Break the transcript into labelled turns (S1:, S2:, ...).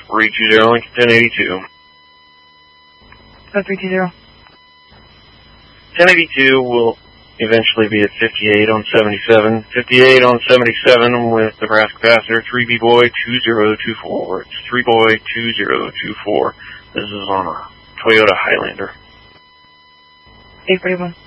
S1: 320 Lincoln 1082.
S2: 320.
S1: 1082 will eventually be at 58 on 77. 58 on 77 with Nebraska passenger 3B-Boy 2024. It's 3-Boy 2024. This is on a Toyota Highlander.
S2: 841.